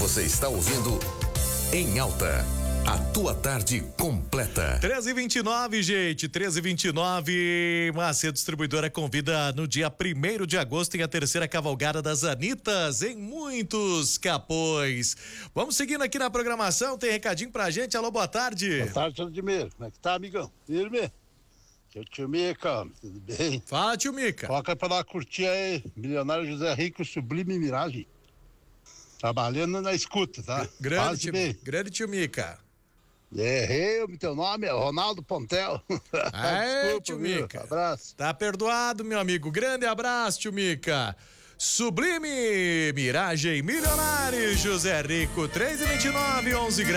Você está ouvindo Em Alta. A tua tarde completa. 13h29, gente, 13h29. Macedo Distribuidora convida no dia 1º de agosto em a terceira cavalgada das Anitas em muitos Capões. Vamos seguindo aqui na programação, tem recadinho pra gente. Alô, boa tarde. Boa tarde, Vladimir. Como é que tá, amigão? Firme? Que é o tio Mica, tudo bem? Fala, tio Mica. Coloca pra dar curtir aí, Milionário José Rico, Sublime Miragem. Trabalhando na escuta, tá? Grande tio Mica. Errei, o teu nome é Ronaldo Pontel. Desculpa, tio Mica. Abraço. Tá perdoado, meu amigo. Grande abraço, tio Mica. Sublime Miragem Milionário José Rico, 3h29, 11 graus.